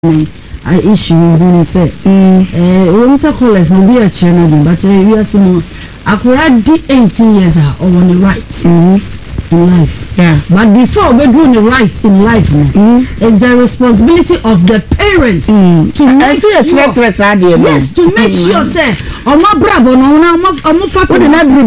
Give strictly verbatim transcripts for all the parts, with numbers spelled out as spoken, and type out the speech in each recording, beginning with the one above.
I issue when he said, eh, when Sir Collins will be a channel, but we are some already eighteen years or on the right mm-hmm. in life. Yeah. But before we're doing the right in life, mm-hmm. it's the responsibility of the parents mm. to make sure. Yes, to make mm-hmm. sure, say, oh my bravo, no, no, I'm not for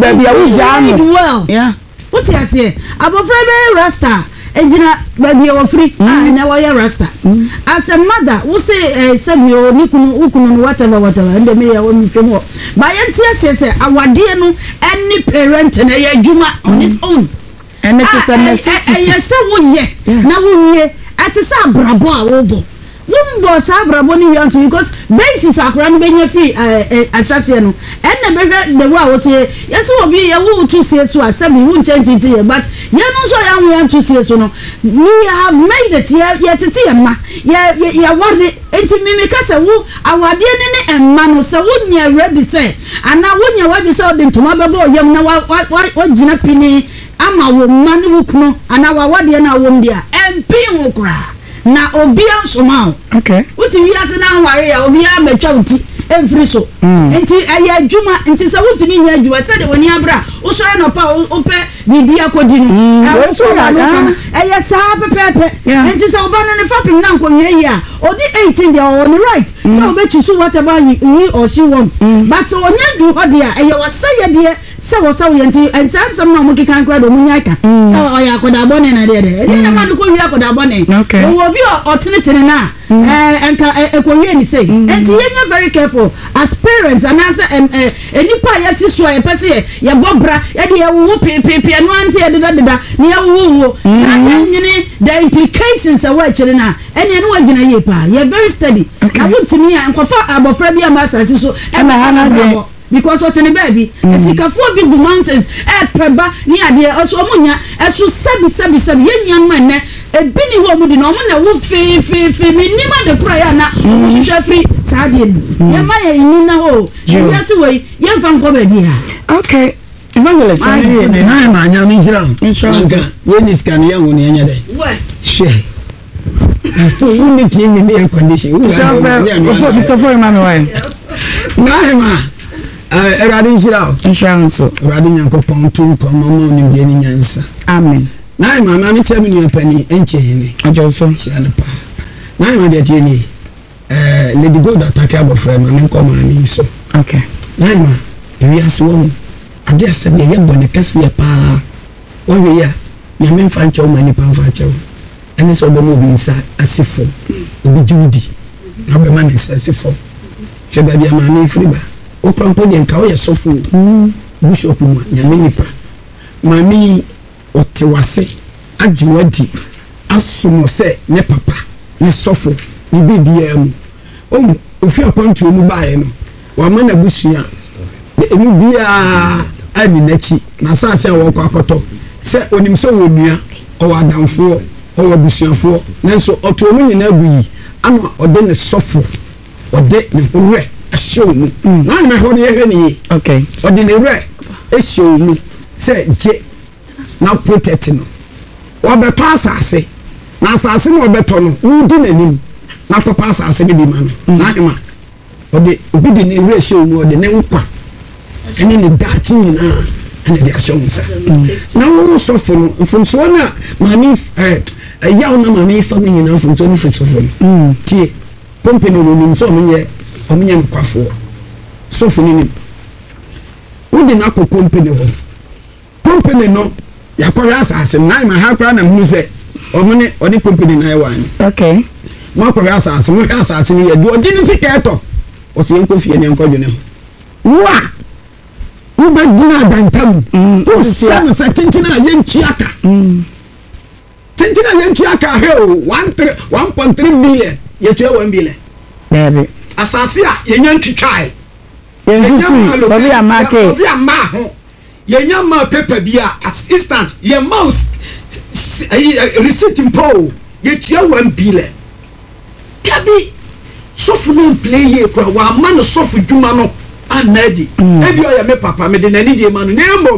the well. Yeah. What's he say? I'm afraid Rasta. Ejina baby o free ah na wa ya rasta as a mother we say sabi o ni kunu ukunu whatever whatever and me ya o mi twemo ba yanti ase say awade no any parent na ya adwuma on his own and it is a necessity yes wo ye na wo ye atisa abrabo a wo bo wo bo sa abrabo ni yanti because basis akra no benya free asase no and na be the way wo say yes wo bi ye wo to say so asabi wo nchantinti ye but ye no so ya wo to say so no we have made it ye ye tete ye ma ye ye word enti mi me kasa wo awade ne ne emma no se wo nya ready say ana wo nya wadi say de ntoma bebo yem na wa gina pini ama wo ma ne wo kuno ana wa wade na wo ndia empi wo kra na obia nsoma okay uti wiase na nware ya obia metwa uti every so enti aya adwuma enti se wuti mi nya adwuma se de woni abra wo so na pa ope bibia kodi no wo so na aya sa pepepe enti se oba no ne fapim na nkonwe yi a odi eighteen they are on the right so obe choose whatever he or she wants but so onya du ho de a aya wasa ye de se wo sa wo enti ensa nsam na mo kikan kra do mo nya ka so oya koda bone na de de de na ma ko wi akoda bone wo bi otenetene na eh enka ekwowie ni say enti yenya very careful as parents and as enipa yesi so e pese ye bobra ye de ye wo pepepe no anti ye deda deda ne ye wo wo na nyine the implications awa chire na ene no wagina ye pa ye very steady na wontimi a nkofa abofra bi amasasi so e ma ha na because what in the baby esikafo big the mountains e peba ni ade oso omunya eso sebi sebi sebi ye nyan man ne ebi ni ho mu di no mo na wo fe fe fe mi ni ma de kura ya na wo hwehwe free saade ni ye ma ye ni na ho ye se we ye fa nko ba bi ha okay evangelist na ma nya mi jira nka we ni scan ye wo ni anya dai we she we ni team ni air condition we so for Mister for man why na ma eh erade njira insurance erade nyankopon tu ko mama onim de ni nyansa amen na ma ma mi temi ni pani enche ni ajoso siane pa na ma de tie ni eh Lady God attack abofra ma mi ko ma ni so okay na ma ewi aso ade asabe ye bone kase ya pa wo we ya nyame mfa nche wo mani pa mfa nche wo ene so do mo bi nsa asifo obi judi na be ma ni asifo che ba bia ma mi friba o prampo de nka o ye sofu bishop mu nyame nipa mami otewase ajiwadi asumo se ne papa ne sofu ne bibia mu o ofi apontu mu baaye no wa ma na busua de emu bia ani nachi na sase wo kwa akoto se onim se wonua o wadamfo o wabusuafo nanso oto mu nyina aguyi ana ode ne sofu ode ne hore show mu na na ho de hwe ni okay ordinary e show mu say je na protect no wa be pass ase na asase no obeto no wudi nanim na to pass ase bi ma no na ma ode obi de ni re show mu ode ne nkwa ene ni dachi ni na ene de show mu sa na wo so fo no from so na mami eh yawo na mami family na from so ni so fo no tie company no ni so menye omenye nkwafo so fo ni wodi na ko company ho company no yakora asase na ma ha kra na hu se omene odi company na yewani okay mo akora asase mo hwa asase ni ye do odi ni siketo o se enko fie ne enko dwene ho wa u ba dina dantam o se na sa tintina ye ntuaka tintina ye ntuaka he one point three billion ye tue one billion baby asase a ye nya ntwitwae ye nfufu so bi amake so bi amaho ye nya ma paper bia at instant ye mouse receipt impo ye tue one billion kabi sofu no play here kwa wa ma no sofu dwuma no anadi ebi o ya me papa me de nani die ma no nemom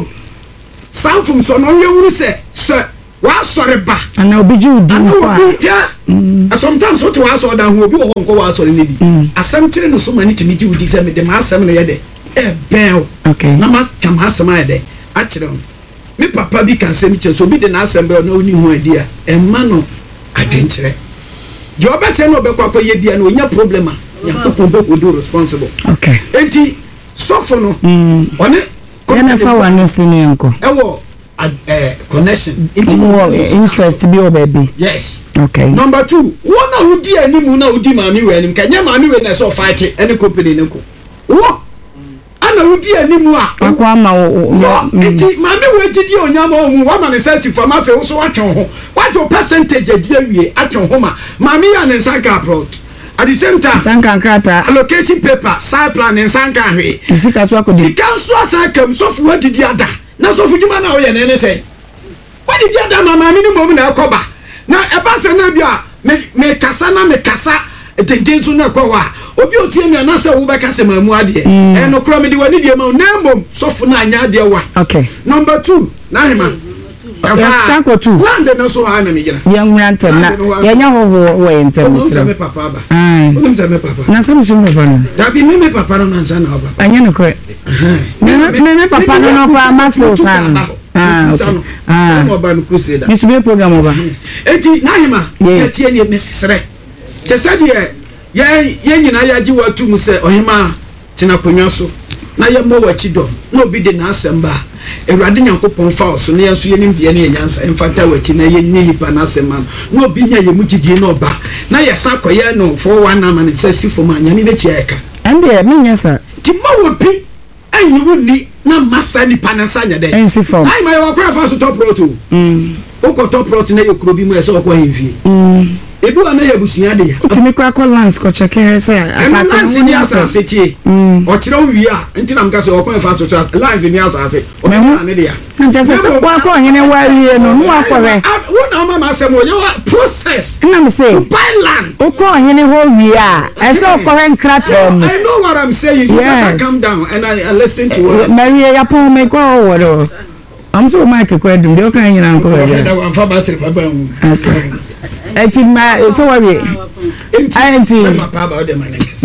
sanfum so no ye wuru se se wa sore ba ana obi ju di fa sometimes what was or down who go go was or maybe a something no so many to meet you with this the mass seven yede eh bell okay na mas come has some yede actually me papa bi can say me so be the na assembly no ni ho idea e ma no adwenkyere the obete no be kwakwa ye bia no nya problem a yakopon be do responsible okay enti sofo no one yana fa wa no senior nko ewo uh, connection into more interest be o baby yes okay number two one na udi animu na udi mami we anim kanya mami we na so fight any company nko wo ana udi animu a akwa ma wo enti mami we gidi onyama o mu wa ma ne sense for ma fe wo so watwon ho what your percentage adi awie atwon ho ma mami ya ne sanka abroad at the same time sanka krata allocation paper side plan and sanka hwe sika so akodi sika so asaka so fu adidi ada na so fu djuma na wo ye na ne say what did you do mama mi ni mom na akoba na e ba se na bia me me kasa na me kasa tenten so na kwa obi otie mi na se wo be kasa mamu ade e no kro me de wani de ma na mom so fu na anya ade wa okay number two na hima sanko two land na so ha na me gina ya nwanta na ya nya ho ho wo ntem so me papa ba ai o me me papa na sam so me papa no da bi me me papa no na nsa na oba anya no kre me me papa no no kwa maso san ah okay ah no oba no crusade mi sube program oba enti na hima ya tie ne mesre te said ye ye ye nyina ya ji watu mu se ohima tina konwa so na ye mo wachi dom na obi de na asamba Ewurade Nyankopon fa so na yeso yenim de ne nyansa emfata wachi na ye nyi hipa na asema na obi nya ye mugidie na oba na ye sakoye no four one na man se sifo ma nyame be chia eka ande me nyasa ti ma wopi ayi wuni na masa ni panansa nya de ensi form ai ma wa kwa fa so top road mm o ko top road na ye kuro bi mu e se o ko hemfie mm ebi wa na ye busua de ya ti me kwa kwa lance ko check say asase ni asase tie o kire wi a nti na mka se o ko fa so lines ni asase o na ne de ya nta se kwa kwa hene wa wie no no akore wo na mama se mo ye process na me say buy land o ko hene ho wie a e se o ko hen krat on I know what I'm saying. You better calm down and I, I listen to what Maria ya po me ko wo I'm so Mike ko edum de o kan nyina nko ba ja I'm for battery papa mu okay eti ma so worry enti papa ba o de manage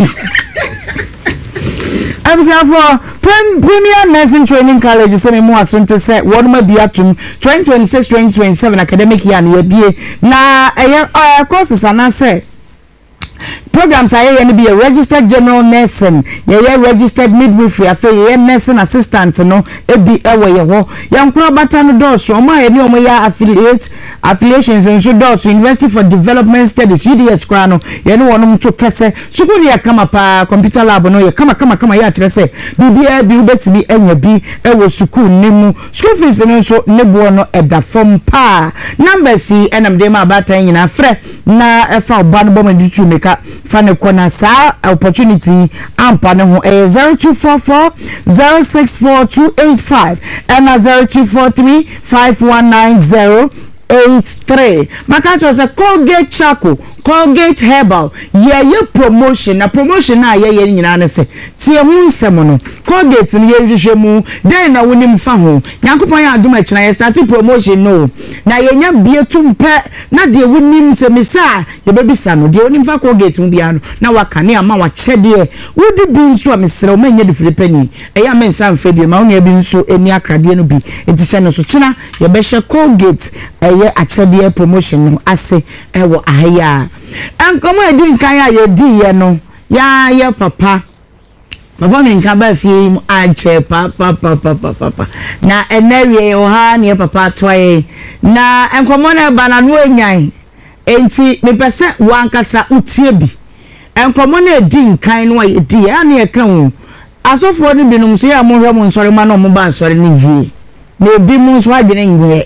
I'm saying for Premier Nursing Training College say me mo asonte say won ma bia tum twenty twenty-six twenty twenty-seven academic year na bie na eh courses ana say programs are here be a registered general nursing ye registered midwifery afa ye nursing assistant no e bi ewo ye ho yankura bata no dos o ma ye ni o mo ya affiliate affiliations and so dos University for Development Studies U D S kra no ye no wonom to kese sukuri ya kama pa computer lab no ye kama kama kama ya kire se bibia bi ubetimi enya bi ewo sukuu nimu school fees no so nebo no eda form pa number C enam de ma bata nyina frɛ na efa oba no bom nditu meka fane kona sa opportunity ampa ne ho eh zero two four four zero six four two eight five and zero two four three five one nine zero eight three makacho say Colgate Charcoal Colgate Herbal ye ye promotion na promotion na ye ye nyina ne se tie hu nsem no Colgate ne ye hwehwe mu den na wonim fa ho Nyankopon ya adom akina ye start promotion no na ye nya bie tumpe na de wonim se misa ye bebisa no de wonim fa Colgate mu bia no na waka ne ama wa kyede wodi bi nso a mesere o manye de Filipani e ya mensa mfa bi ma wo ne bi nso eni akade no bi enti hye no so kina ye be hye Colgate ye akyede promotion no ase ewo ahaya ankomo edi nkan ya ye di ye no ya ye papa papa me nkan ba fie mu ache papa papa papa na enewie o ha ne papa toye na ankomo na ba na no enyan enti me pese wankasa utie bi ankomo na edi nkan no ye di ya na ye kan wo asofo ni binum so ya mo hwe mo nsore ma no mo ba nsore ni ji na ebi mu nso adwene nye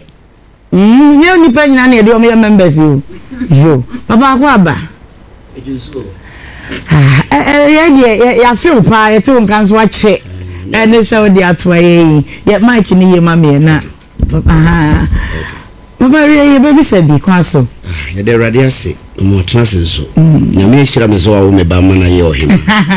Mm, you ni pe nyina na de o me members you. Yo. Papa ko aba. Ejuso. Ah, eh eh ye ya feel pa ye to nkan so a che. Na ne se o de atwa ye. Ye mic ni ye ma me na. Papa ha. Papa ye baby said bi kwa so. Ye de radio ase. Mo transe so. Na me hira me so wa wo me ba mana ye ohim.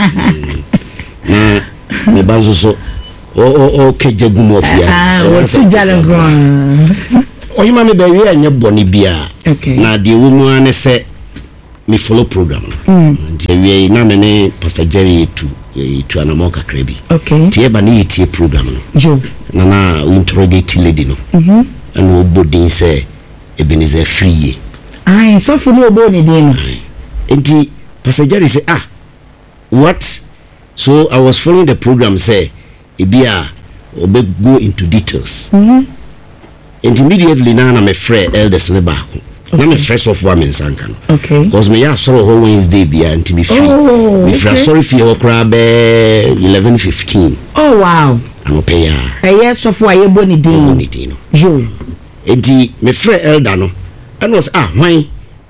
Na me ba so o o o kejegu mo fia. Ah, o tu jalo gron. Ohima me be wi anya boni bia na de wo mu ane se me follow program no nti we na me ne Pastor Jerry to to anamoka krebi okay tie ba ne tie program no jo na na interrogate lady no mhm and obodin say Ebenezer free ai so fu no oboni din no nti Pastor Jerry say ah what so I was following the program say ebia obe go into details mhm and immediately na na me frɛ elders ne ba ko na me fresh of women sanka no okay because me ya sorrow whole Wednesday bia nti me free oh, me free sorry fi ho kra be eleven fifteen oh wow ano pay ya eh yes of wa yebo ni din ni din no jo enti me frɛ elder no and was ah hwan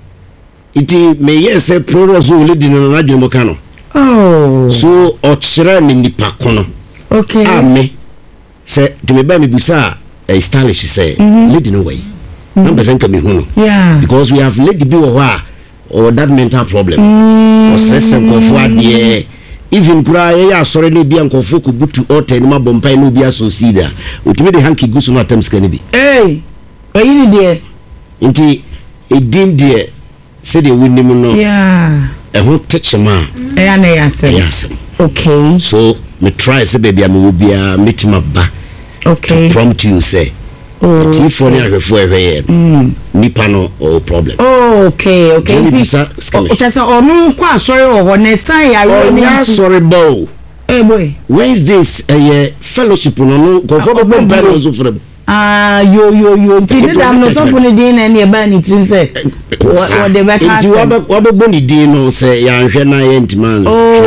iti me yes pro rozo lady no na dwemo ka no oh so o kyerɛ me nipa kono okay ah me se de me ba me busa a stylish say mm-hmm. lady no way number senka me hu no yeah because we have lady bi wo ha or that mental problem mm. or stress and ko for ade even kura ya asore ne bia nkofo ko butu order ni mabompai no bia so sida otimi de hanky gusu no atam ska ne bi eh ayi ni de nti edin de se de winnim no yeah e ho techema e ya na ya se yes okay so me try se baby am wo bia metima ba okay to prompt you say oh ti for ni ahwefo ehwe mm nipa no o problem oh okay okay o chasa onu kwa asori o na san ya ro ni asori bo eh boy Wednesdays eh fellowship no no go for bo mpa no so frem ah yo yo yo ti de dam no so for ni din na e ba ni trim say what the back house ti wa bo ni din no say ya nhwe na ye ntiman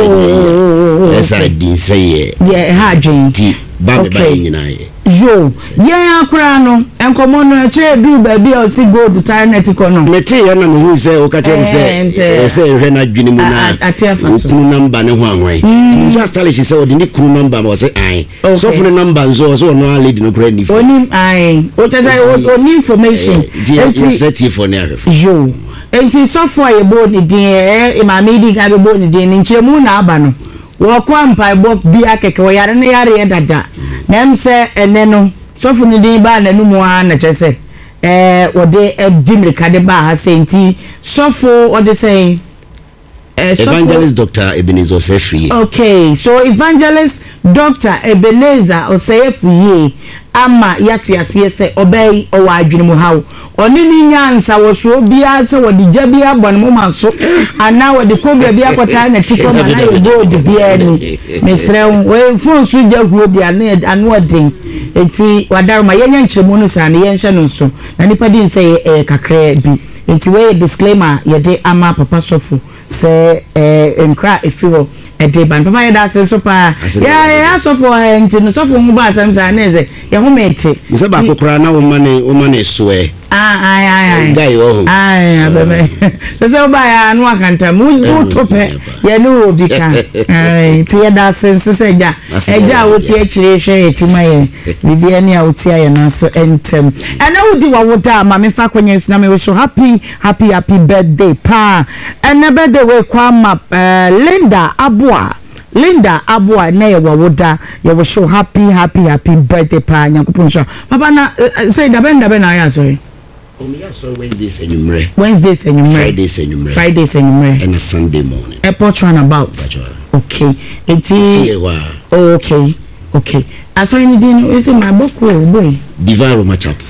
oh esa din say yeah ha dwen ti ba me ba nyina ye yo ya akura no enkomo no eche du ba bi o si go to net ko no meti ya na no say o ka che say say hwe na dwene mu na kunu number ne ho anwan so stylish say o de ni kunu number ma say ai so for number so so no lady no kra ni oni ai o te say oni information enti set for ne ahwe yo enti so for ye bo ni din e ma me di ga be bo ni din ni nchemu na aba no wo kwa mpai bo bi akeke wo yare ne yare ye dada na em se ene no so fu ni din ba na nu mu a na che se eh wo de dimrika de ba ha se nti so fu wo de say Evangelist Doctor Ebenezer Osefriye. Okay, so Evangelist Doctor Ebenezer Osefriye ama yati asiye se obey o wa adwene mu hawo oni ni nyansa wo so bia se wo de jabi abon mu manso ana wo de kobia bia kwata na tiko ma na ye go de bia ni mesre wo fon so jaguo bia na anu odin enti wadaruma yenya nkyeremu no sa na yenhye no so na nipa din se e kakra bi enti we disclaimer ye de ama papa sofo se eh enkra efiro ede ban papa yeda se so pa ya ya so for enti no so for mu ba sam sa na ze ye ho mete se ba kokora na wo mane wo mane so e ah ai ai ai guy oh ai abebe se ba ya no akanta mu tope ye no obi ka ai ti yeda se so se ja eja wo ti akire hwe etima ye bibia ni a wo ti aye na so entem ena wo di wa wo da ma me fa kwanya su na me so happy happy happy birthday pa ena birthday we kwa ma Linda Abua Linda Abua na ye wa wo da ye wo show happy happy happy birthday pa nyakopon so papa na say da ben da ben na ya sorry o mi ya so Wednesdays enyumre Wednesdays enyumre Fridays enyumre Fridays enyumre and a Sunday morning airport runabout okay enti oh, okay okay aso ni din is my book boy Divine Aroma Chapel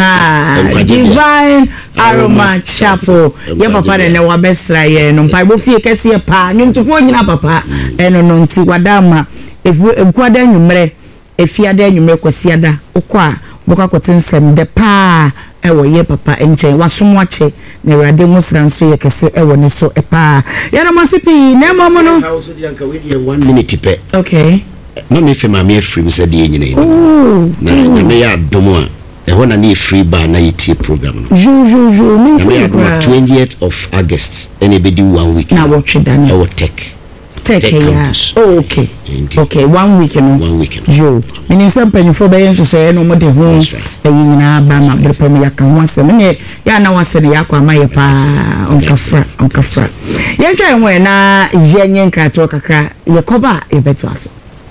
aha Divine Aroma Chapel ye papa na wa besra ye no mpa bo fie kese pa nyum to fo nyina papa eno no nti wadama efu enkwada nwumre efiada nwumre kwasiada okwa boka kwotensem de pa ewo ye papa enche wasomo ache na urade musra nso ye kese ewo ne so epa ya na masipi na momo no house di anka we di one minute pe okay na me fe ma me free me se de nyina yi na me ya domo a e hona na free ba na yitie program no ju ju ju me me ya twentieth of August ene be di one week na watch dan I will take take ya oh okay okay one week no one week ju meaning some penny for be yen so no mo de ho e nyina ba ma brepa me ya kan wase me ya na wase ne ya kwa ma ye pa onkafra onkafra yen twa enwe na yenyen ka to kaka ye koba e beto aso.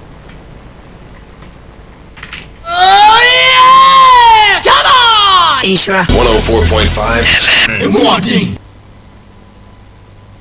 Oh yeah! Come on! Isra one oh four point five.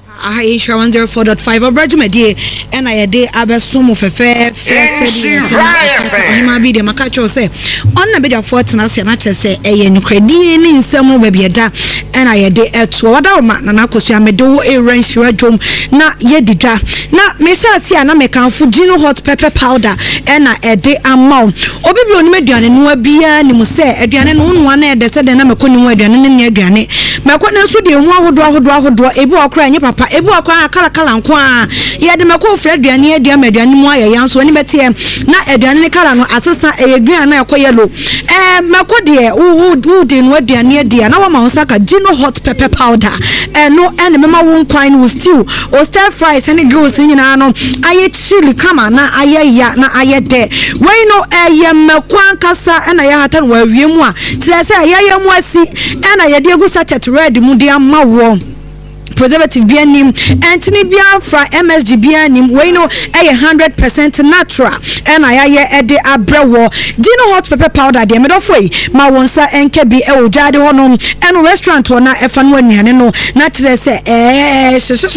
aha Asia one oh four point five obrajumedie ena yede abesomo fefe fese ohima bi de maka cho se onna be da fortuna se na che se eye nukredie ni nsem ba bieda ena yede eto wada ma na nakosu amede wo eran shira dwom na yedidwa na me sha se na me kan fu gino hot pepper powder ena ede amaw obi bi oni meduane no abia ni mu se aduane no no na ede se de na mekoni mu aduane ne aduane mekoni nso de hu ahodo ahodo ahodo ebi okra anyi papa ebu akwa kala kala nko a ye de mako fra aduane adia maduane mu aye yanso oni betie na aduane ne kala no asesa eye green na ekọ yellow eh mako de wo wo de no aduane adia na wa ma honsa ka gino hot pepper powder eh no ene mema won kwan wo stew o stir fries ene girls nyina no aye chili kama na aye ya na aye de we no eye mako ankasa ena ya hata no awie mu a kire se aye ya mu asi ena ye de egu sachet red mu de ama wo preservative bianim antini bia fra M S G bianim we know a one hundred percent natural and I aye ede abrewo gino hot pepper powder de me do foi ma wonsa enke bi e o jade honom eno restaurant ho na efa no anuane no na kire se eh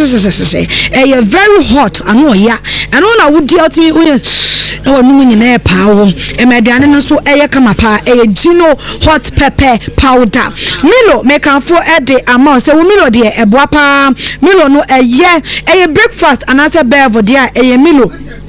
eh very hot anu ya eno na wudi otimi na wonu nyina e paawo e mediane no so eye kama pa e gino hot pepper powder Milo me kan fo ede amount se wo Milo de e boa pa Milo no eye eye breakfast anase bevo de eye Milo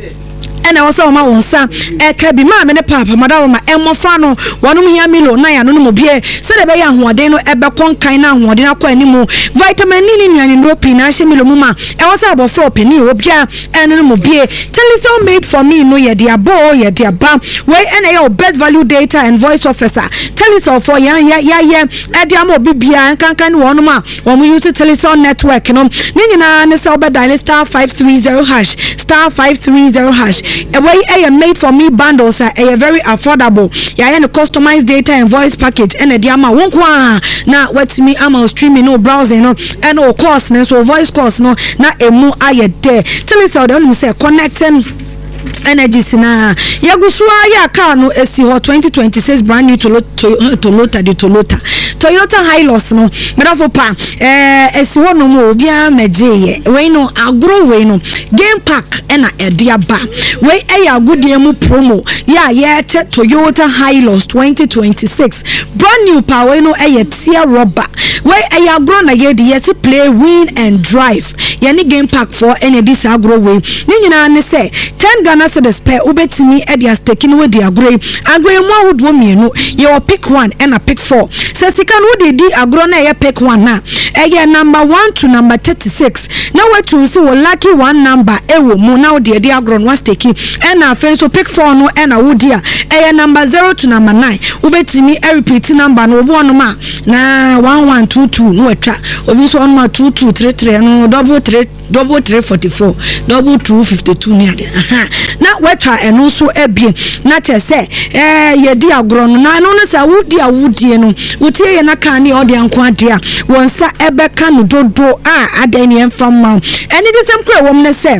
ena wo so ma wonsa e ka bi ma me ne papa madawo ma emofra no wonum hia Milo na ya no no bie se de be ya hoɔden no e be konkan na hoɔden akɔ animu vitamin ni ni nyane no pi na hye Milo mu ma e wo so abofra opini obia eno no bie Telecel made for me no ye dia bo ye dia ba we ena your best value data and voice officer Telecel for ya ya ya e dia ma obi bia kankan wonum a wo mu use Telecel network no ni nyina ne se oba dial star five three zero hash star five three zero hash a way a made for me bundles are a very affordable ya ya customized data and voice package and a diama won kwa na what me am streaming no browsing no and no course no so voice course no na emu aye there tell me so don't say connecting energy sina yagusua ya car no esi ho twenty twenty-six brand new Toyota Toyota de Toyota Toyota Hilux no medafo pa eh esi ho no mo bia meje we no agro we no game pack na edia ba we e ya agudie mu promo ya ye te Toyota Hilux twenty twenty-six brand new pa we no e ye tear rubber we e ya agro na ye de ye play win and drive ye ni game pack for any this agro we ni nyina ne say ten Ghana cedis per ubetimi e dia staking we dia agro agro mu ahodo mienu ye o pick one and a pick four se sika no de di agro na ye pick one na e ye number one to number thirty-six na we to see wo lucky one number e wo mu na wo de di agro no staking and na fe so pick four no e na wo dia e ye number zero to number nine ubetimi e repeat number no obo no ma na one one two two no etwa obi so on ma two two three three no double three double three forty-four double two fifty-two ni ade na wetwa eno so ebie na chese eh ye di agro no na no no sa wudi awudie no wutie ye na kan ni ode anko ade a wonsa ebeka no dodo a ade ni emfam ma eni de sem kra wom ne se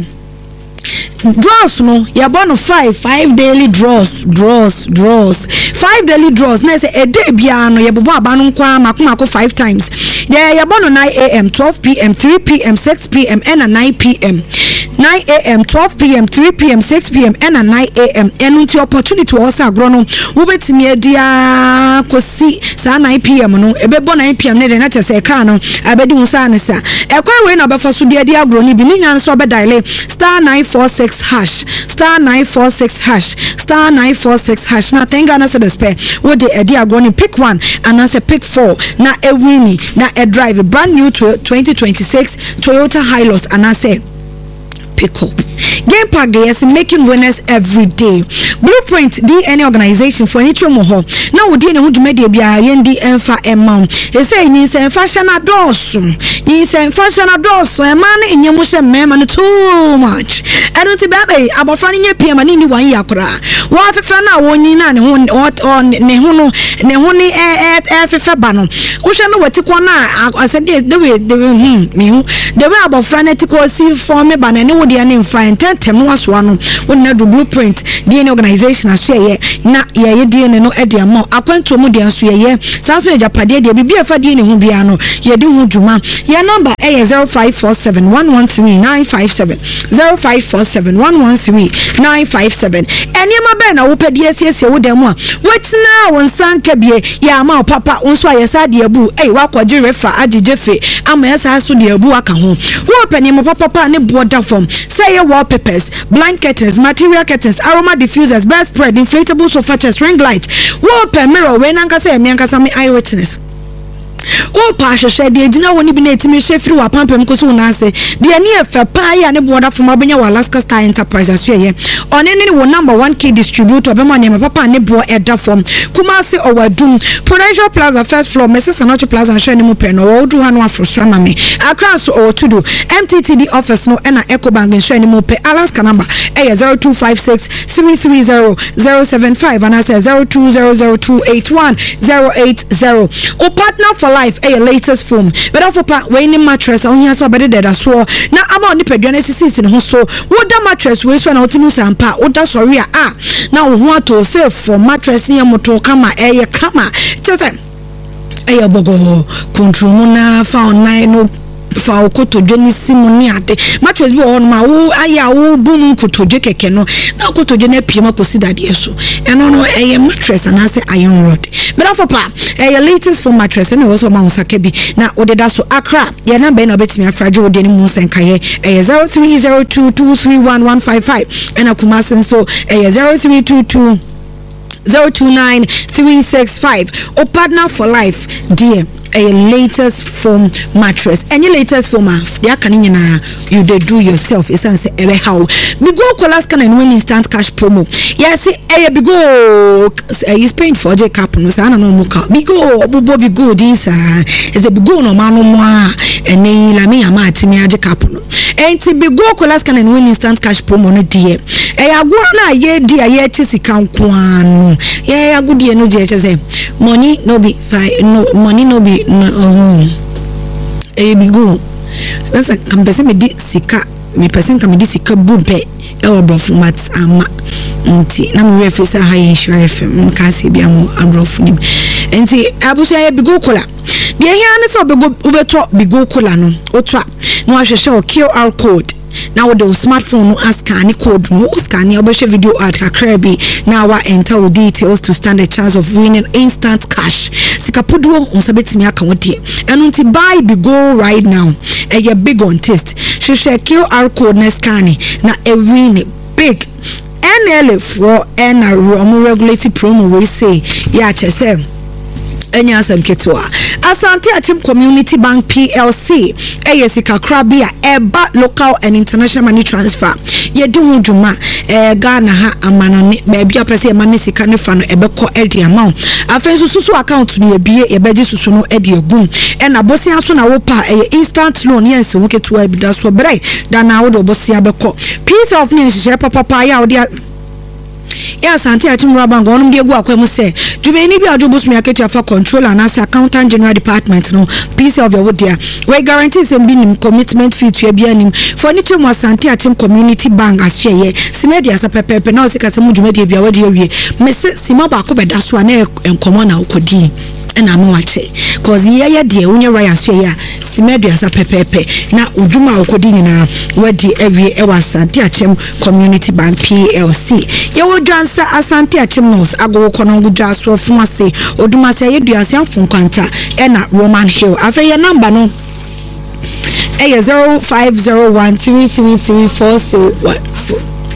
draws no ya bono five five daily draws draws draws five daily draws na say a day bia no ya bobo aba no kwa makomako five times there ya bono nine a m twelve p m three p m six p m and nine p m nine a m twelve p m three p m six p m and nine a m enu nti opportunity also agro no wo betimi adia kosi sa nine p m no ebebo nine p m ne de na chese ekra no abedi hu sa ne sa ekwa we na obefa so dia dia agro ni bi ni nyan so obedile star nine four six hash star nine four six hash star nine four six hash na tenga na se despair wo de edi agro ni pick one and na se pick four na e wini na e drive brand new twenty twenty-six Toyota Hilux and I say pick up game pack they is making winners every day Blueprint D any organization for any mo ho na wo di ne hudume de bia yendi emfa emma e say ni say fashion adoso ni say fashion adoso e ma na enyemu hye mema no too much and unti baby abofra ne nya pia ma ni wan yakora wo afefa na wo nyi na ne ho ne ho no ne ho ni e e fefa ba no wo hye no wati ko na asede the way the hmm me hu the way abofra na ti ko si for me ba na ne wo de ne mfa enten tem no aso ano wo na do Blueprint D any organization organization aso ye na ye ye die ne no e de ama akwanto mu de aso ye sa so ejapade de bibi afa die ne hu bia no ye de hu dwuma ye number e zero five four seven one one three nine five seven zero five four seven one one three nine five seven eniema be na wo pedi asiesie wo dem a wetina won sanka bie ya ma papa unso ayesa de abu ei wakwaje refa ajejefe ama yesa so de abu aka ho wo pani mo papa ne border form say wallpapers, blind curtains, material curtains, aroma diffusers, bed spread, inflatable sofa chairs, ring light, wall mirror. When anka say me anka some eyewitness. Oh, Pasha said, the Gina won't be native me chef through a pump and Kusuna say, the near fair pie and a border from Albania, Alaska Star Enterprises. On any one number one key distributor, Bema name Papa and Nebo Edda from Kumasi or Doom, Prudential Plaza, first floor, Missus Anochi Plaza, and Shanimu Pen, or do Hanwa for Stramami, across or to do M T T D office, no, and Echo Bank and Shanimu Pen, Alaska number A zero two five six three three zero zero seven five, and I say zero two zero zero two eight one zero eight zero. O partner for life a latest form but for pa when mattress on here so better that I saw now I'm on the pedionesis in so what the mattress we so na otimu sampa what that sorry ah now want to save for mattress near motor kama eh kama just like eh bogo control na fa online no fa okotoje ni simoni ade mattress bi on ma wo aya wo bum kotoje keke no na kotoje na pie makosi dade eso eno no eye mattress and say iron rod but for pa eye latest for mattress and also ma usake bi na odeda so akra ye na be na betimi afraje ode ni mu senka ye eye zero three zero two two three one one five five and akuma so eye zero three two two zero two nine three six five or partner for life dear a latest foam mattress any latest foam they can you they do yourself it's say ever how bigo colas can and win instant cash promo yes eh bigo is paying for j cap no say na no mo ka bigo obobo bigo this is a bigo no man no mo and la me ama atimi j cap no enti bigo colas can and win instant cash promo no die eh agora na ye die ye tisika nkwano ye agudie no je say money no be no money no be no uh eh bigo that's a compensate me di sika me person can me di sika bumpe e obrofo mat ama nti na me reface high insurance F M ka se bia mo abrofo nim nti abuso ya bigo kola de hia ne so bego ubeto bigo kola no otwa no ahwehwe o Q R code now with the smartphone no scan code no scan your video ad kakrebi now wa enter with details to stand a chance of winning instant cash sikapuduo onsabetimi aka wodie eno nti buy bigo right now e ye big on test share Q R code na scan na e win big N L for N R regulatory promo we say ya chese enya asem ketwa Asante Achim Community Bank P L C eye sika krabia eba local and international money transfer ye di hu dwuma eh Ghana ha amanone ba bia pese e mane sika ne fa no ebekọ edi amount afenso susu account no ebie ye beji susu no edi egum e na bosia so na wo pa eh instant loan yense wo ketwa ebida so bre da na wo do bosia bekọ piece of ne hye papa pa ya wo dia ya Asante Achim Bank onum de egu akwemu se jubeni bi adobus me aketu afa controller na accountant general department no piece of your wodia we guarantee sem bi nim commitment fee to bia nim for ni chemu Asante Achim Community Bank asye simedia sa pepepe na osika sem jumedi bia wadi awie me se sima ba ko beda so na enkomo na ukodi na amawache cause ye ye de unye raya so ya simedia sa pepepe na uduma ukodi na wadi awie e Asante Achim Community Bank P L C ye wo dwansa Asante Achim nos ago kono gudwa so fumase oduma se ye duase afun kwanta e na Roman Hill afa ye number no e zero five zero one three three three four zero one four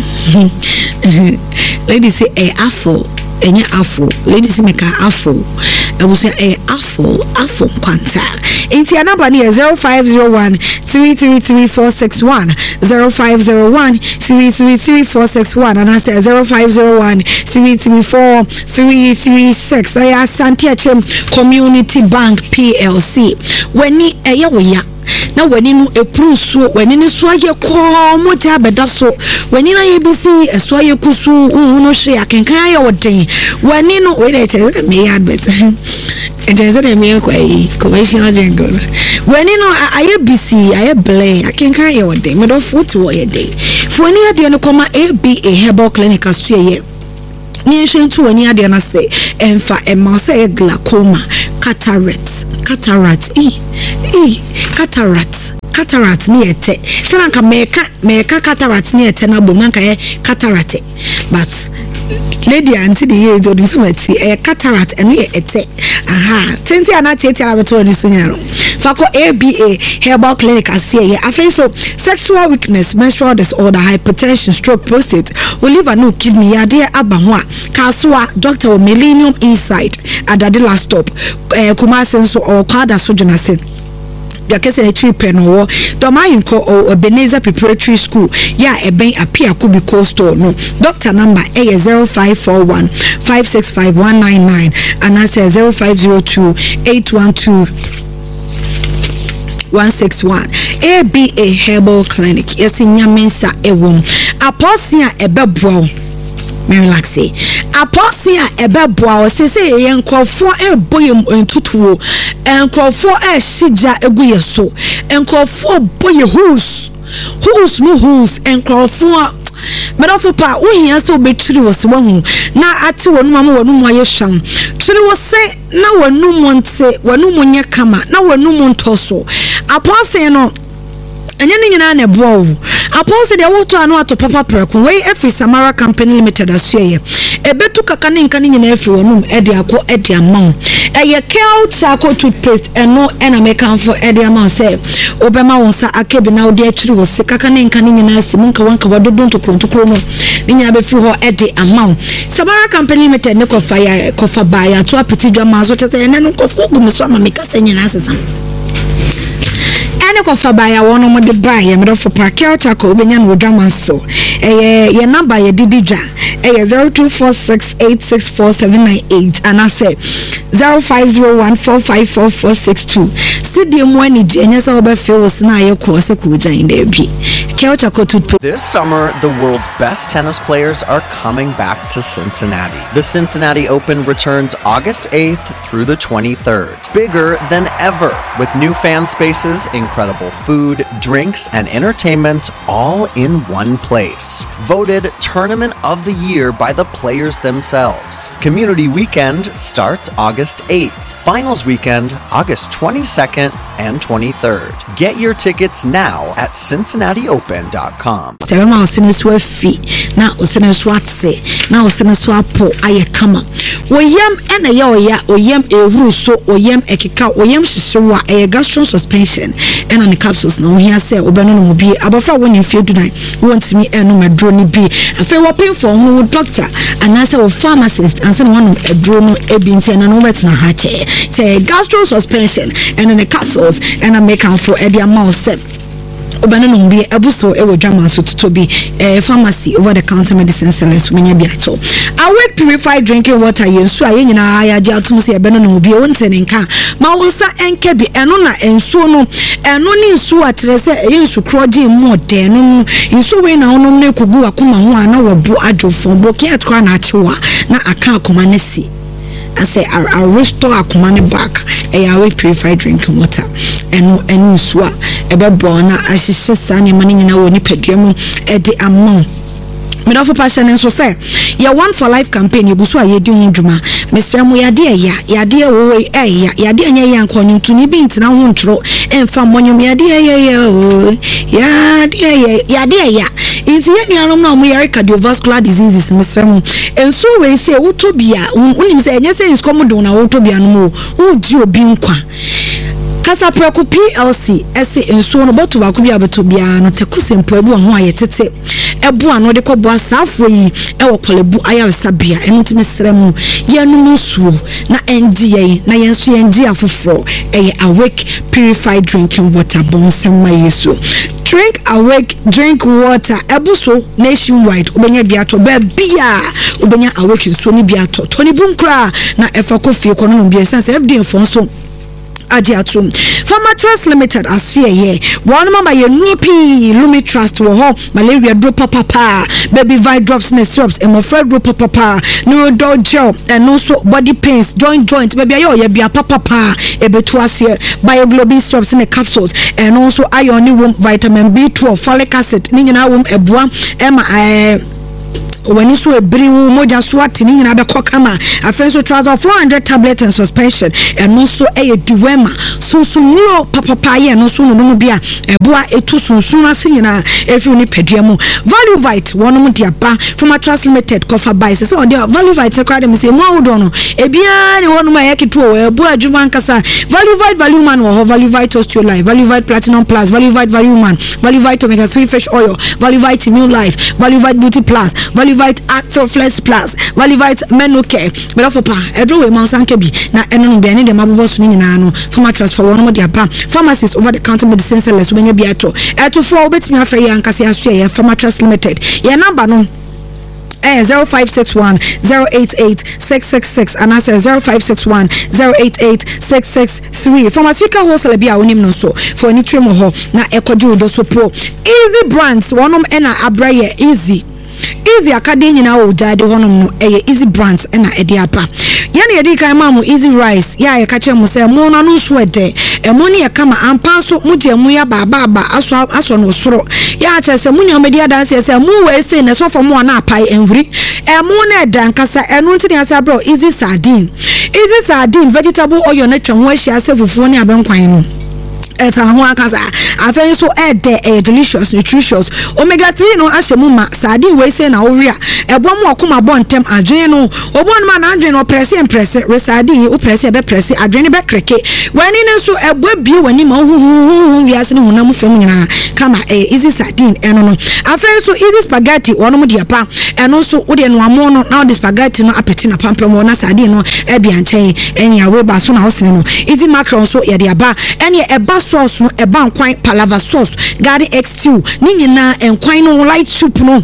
ladies say e afo enye afo ladies make afo e wo say e afo afo kwanta enti number ni zero five zero one three three three four six one zero five zero one three three three four six one and I say zero five zero one three three four three three six I Asante Achim Community Bank P L C weni eye wo ya na wani no eprusu wani ni so aye ko mo ja beda so wani na ye bisi eso aye kusu unu no hwe akenkan aye woden wani no we dey tell me advert it is a me ko ai commercial jingle wani no aye bisi aye blay akenkan aye woden me do foot wo ye dey for ni ade no koma A B A herbal clinic aso ye ni ehwe ntu wani ade na say emfa emma say glaucoma cataract cataract eh eh cataract cataract ni ete sana nka meka meka cataract ni ete na bom nka ye cataract but lady auntie the year do this mati e cataract eno ye ete aha tenti anati ete abeto ni sunyaro fako A B A herbal clinic asie ye afei so sexual weakness, menstrual disorder, hypertension, stroke, prostate, liver no kidney yade aba ho a kasoa doctor o Millennium Inside adade last stop eh Kumasi so or kwada so jonase ya kese ne trip no do my ko Ebenezer Preparatory School ya eben apia kubi coastal no doctor number A zero five four one five six five one nine nine and I say zero five zero two eight one two one six one. A B A Herbal Clinic yes in Yamensa ewom aposia ebebro me relax say aposia ebebro say say yenkofo eboyem entutuo enkofo e shija eguye so enkofo boye who's who's mu who's enkofo Medofo pa wo hia se obetiri wo se wahu na ate wonu mama wonu mu aye hwan tiri wo se na wonu mu nte wonu mu nya kama na wonu mu ntoso aponse no enye ni nyina na eboa aponse de woto anu ato papa preko we efi Samara Company Limited asuye ebetu kaka ne nka ni nyina efi wonu ede akọ ede amount eye kel chako toothpaste eno ena mekan for ede amount say obema wonsa akebi na odi akiri wo se kaka ne nka ni nyina asi munka wanka wadodo ntokrontokro no ni nyina be fi ho ede amount Samara Company Limited ne kofa ya kofa ba ya to apiti dwama so chese ene no kofu gu meso ama mekasa nyina asesa ene kofa ba ya wono mo de ba ya medofo pakel chako obenya no dwama so eh ye number ye dididwa eh zero two four six eight six four seven nine eight and I say zero five zero one four five four four six two sidi mo ani je enya sa oba fe wo sna ye ko se ko jan da bi. This summer, the world's best tennis players are coming back to Cincinnati. The Cincinnati Open returns August eighth through the twenty-third. Bigger than ever, with new fan spaces, incredible food, drinks, and entertainment all in one place. Voted Tournament of the Year by the players themselves. Community Weekend starts August eighth. Finals Weekend, August twenty-second and twenty-third. Get your tickets now at cincinnati open dot com. Sema osene so afi na osene so atse na osene so apo aye kama. Oyam ena ya oya oyam ehuru so oyam ekeka oyam hihyewa e gastro suspension ena ne capsules na ohia se obeno no bi abofra woni fie dunai wontimi eno madro ni bi afa wo pay for ho doctor anase wo pharmacist anse no one adro no ebi ntia na no betina ha che te gastro suspension ena ne capsules ena make am for e dia mouth step obano no bi ebuso e wodwama so to be eh pharmacy over the counter medicine sellers menya bi ato awake purified drinking water yensu a yenyina ya ji atum se ebeno no bi wonte ne nka ma wonsa enke bi eno na ensu no eno ni nsu a kire se yensu kroje mu de no nsu we na onom ne kugu akoma ho ana wobo adwofo bo ke atkwa na achewa na aka akoma ne si I say I restore akumane back a awake purified drinking water and and swa ebe bona ahihye sane mani nyina woni peduamu e de amount me do for passion and so say ya one for life campaign yeguso a yedi hundwuma mesra mu yade ya yade wo eh ya yade anya ya nkonyu tuni bi ntina ho ntro emfa monyum yade ya ya yade ya yade ya if you know no mo yare cardiovascular diseases mesra mu enso we say utobia unim say enye say inskomodo na utobia no mo uji obi nkwa Kasa Preku P L C ese enso no boto ba ko bia beto bia no tekusempo ebu ho ayetete ebu ano de ko bo asafo yi e wo kolebu ayawesa bia enutime sremu ye no nsuo na enji ye na yenso enji afoforo eye awake purified drinking water bonsem ma yesu drink awake drink water ebuso nationwide obenya biato ba bia obenya awake nsuo ni biato toni bunkra na efa kofi kono no bia sense F D mfonso Adiatum Farmer Trust Limited asie ye one mama ye nupi Lumi Trust wo ho malaria drop papa baby vi drops and syrups and mofra drop papa neurodol gel and also body pains joint joint baby ayo ye bia papa pa ebetu asie bioglobin syrups and capsules and also iron wom vitamin B twelve folic acid ni nyina wom eboa ema eh wani so ebiri wo moja so atini nyina be kokama afen so trouser four hundred tablet and suspension eno so eye diwema so so nuro papa ye no so no mu bia eboa etu sunsun ase nyina efi ni pedua mu Value Vite wono mu dia ba from a Trust Limited cover buy so the Value Vite crowd me say mo wodo no ebia ni wono ma yaketu o eboa adwuma nkasa Value Vite Value Man wo Value Vite Osteolife Value Vite Platinum Plus Value Vite Value Man Value Vite Omega three Fish Oil Value Vite Immune Life Value Vite Beauty Plus Value Vite Arthroflex Plus Value Vite Menocare but pa edro we man sanke bi na eno no bi ene de mabobo so ni nyina no from a Trust for wono mo dia ba pharmacies over the counter medicine sellers we nya bi ato eto for obetimi afa ye ankasa aso ye from a Trust Limited ye number no eh zero five six one zero eight eight six six six and I say zero five six one zero eight eight six six three pharmaceutical wholesale bia onim no so for any tremo ho na ekoju do so pro Easy Brands wonom ena abraye easy Easy akade nyina o jade honom no eye Easy Brands ena edi apa yana yedi kan ma mu Easy Rice ya ye ka che mu se mu na no so ede e mu ne ye kama ampa so mu je mu ya baba ba aso aso no soro ya che se mu nya medi adanse se mu we se na so for mu na apai enhuri e mu na edan kasa enu nti ne asa bro Easy Sardine Easy Sardine vegetable oil na twa ho ahia se fufuo ne abenkwan no eta ho akasa afen so ede e delicious nutritious omega three no ahemu ma sardine we say na owia ebo mo okoma bontem adwen no obon ma na adwen no press press resardine o press be press adwen be kreke wani ne so ebo bi wani ma hu wiase ne honam fam nyina kama e Easy Sardine eno no afen so Easy Spaghetti wono mo dia pa eno so wo de no amo no na the spaghetti no apeti na pampam wo na sardine no e bia nchen eni awe ba so na hosene no Easy Mackerel so ye dia ba eni eba sauce no eba nkwan palava sauce garden X two ni nyina nkwan no light soup no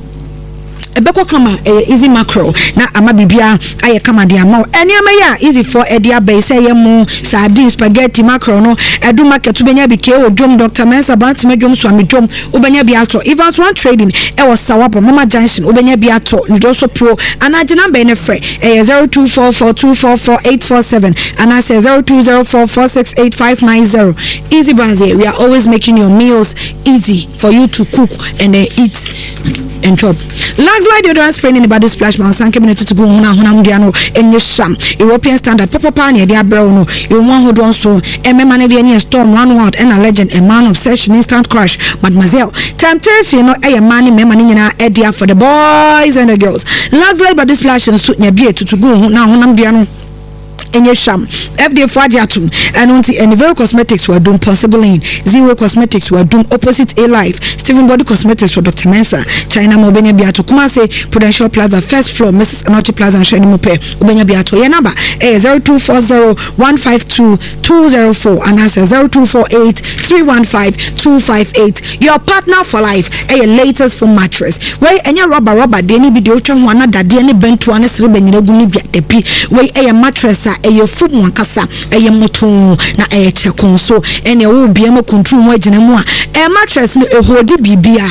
ebeko kama eh, Easy Mackerel na ama bibia aye kama de ama eni ama ya easy for edia be say ye mo sardine spaghetti mackerel no edu market ubenya bi ke odwom Doctor Mensa Bant medwom so amedwom ubenya bi ato Evans One Trading e was Sawabo Mama Junction ubenya bi ato Nidoso Pro anaje number ne frɛ eh zero two four four two four four eight four seven and I say zero two zero four four six eight five nine zero Easy Brands. We are always making your meals easy for you to cook and uh, eat and chop. Last slide you don't spray anybody splash man sanke minute to go hona hona mdiano enye sham European standard papa pa ne dia bro no you want hold on so emema ne dia storm one word and a legend a man obsession instant crush mademoiselle temptation no eye man mema ne nyina edia for the boys and the girls. Last slide by this splash and suit ne bia to go hona hona mdiano enye sham F D A for Ajatum and unti Anivero Cosmetics were doing possible in Zero Cosmetics were doing opposite A Life Stephen Body Cosmetics for Doctor Mensa China Mobenya Biato Kumase Prudential Plaza first floor Missus Anochi Plaza and Shani Mope Ubenya Biato your number eh zero two four zero one five two two zero four and that's zero two four eight three one five two five eight. Your partner for life eh latest for mattress where any rubber rubber deni video twan wana dade ne bentu ane sere benyina guni bia depi where eh mattress a eh fu mu akasa eh moto na eh chekon so ene wo bia ma control mu agina mu a eh mattress no ehodi bibia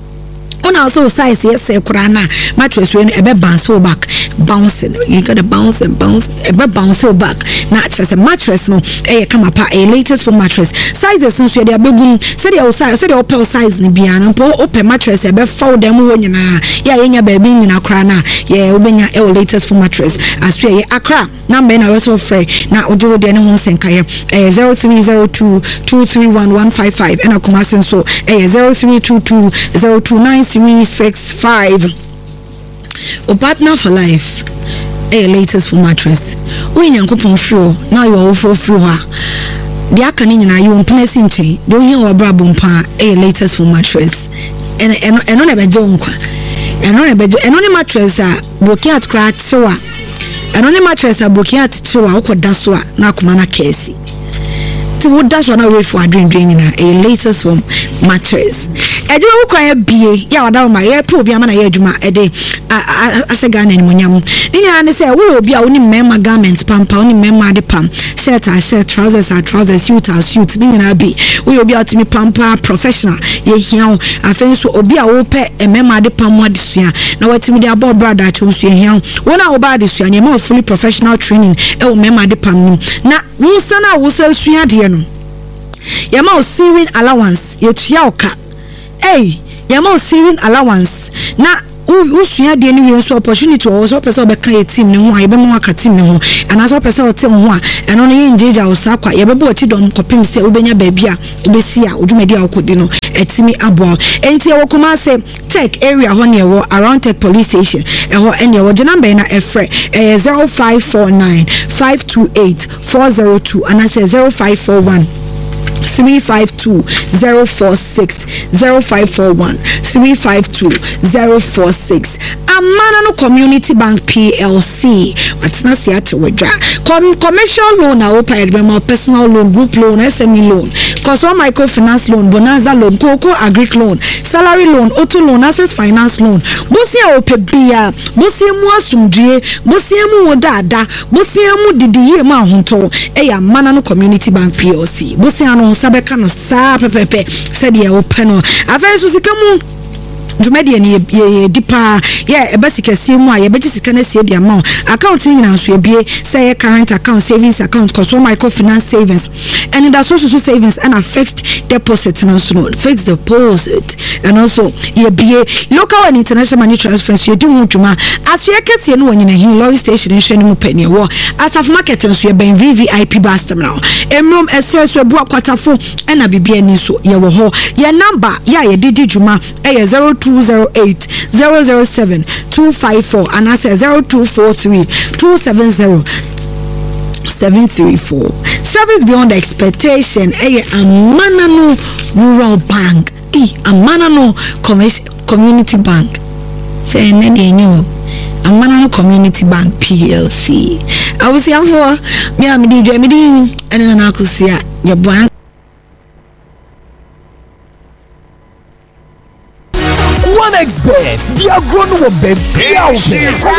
ona also size yes kurana mattress we ebe bounce back bouncing you got to bounce and bounce ebe bounce back na just a mattress no eh kama pa a latest for mattress sizes so so dey abegum say dey size say dey opel size ni bia na po opel mattress ebe fold dem ho nyina ya yenya ba bi nyina kurana ye obenya e latest for mattress as we Accra number na we so free na ojo de ne ho senkaye eh zero three zero two two three one one five five and akomasen so eh zero three two two zero two nine three six five. O partner for life eh latest for mattress we nyankopon free now you are for free ha the akani nyina you mpnesi nchen de ohia wa brabo mpa eh latest for mattress eno eno eno na beje nkwa eno na beje eno ni mattress a bokiat crack so a eno ni mattress a bokiat chewa ukoda so a na akoma na kesi ti woda so na we for adwen dwen na a latest for mattress ejuma wo kwa bie ya wada ma ye pro bia ma na ye ejuma ede asega na nimunyam ni nya ne se wo obi a woni memma garment pampa woni memma de pam shirt a shirt trousers a trousers suit a suit ni nya bi wo obi a timi pampa professional ye hian afen so obi a wo pe memma de pam adesua na watimi de abo brother a cho so hian wona wo ba adesua ne ma fully professional training e wo memma de pam no na wo sana wo sa sua de no ya ma o sewing allowance ye tua oka eh ya ma o sewing allowance na usua de ni we so opportunity o so person obeka ye team ne ho a ye be mo aka team ne ho ana so person o team ho a eno no ye njeja o sa kwa ye be bo chi dom kopim se ubenya baabi a obesi a odwumadi a okodi no etimi abo enti e wo kuma se tech area ho ne wo around tech police station e ho ene wo jena be na efre eh zero five four nine five two eight four zero two and I say zero five four one three five two zero four six zero five four one three five two zero four six Amana no Community Bank P L C. What's not see at Com commercial loan I open more personal loan, group loan, S M E loan, cause all microfinance loan, bonanza loan, cocoa agric loan, salary loan, auto loan, access finance loan. Bosia ope bia, bosia mu asumdue, bosia mu odada, bosia mu didiye ma honto. Eya Amana no Community Bank P L C. Bosia no sabeka no sa pepepe said ye open no. Afa so sikamu Jumedi ni ye dipa ye ebasika siemu a ye beji sika na sie dia ma account ni na so ebie say current account savings account cause one microfinance savings and in that social savings and a fixed deposit and also fixed deposit and also ye be local and international money transfers ye do juma as ye kese no wonyina hin lorry station in hwani mu pani wo as of market so ye ben V V I P bus terminal emrom ese so bu akwatafo and abibia ni so ye wo ho ye number ya ye didi juma e ye zero two zero eight zero zero seven two five four and I say zero two four three two seven zero seven three four. Service beyond expectation. Eh, Amana no Rural Bank. Eh, Amana no Community Bank. Say ne dey new. Amana no Community Bank P L C. I was here for me. I'm di me di and then I could see your boy. one X bet, they are grown up, baby.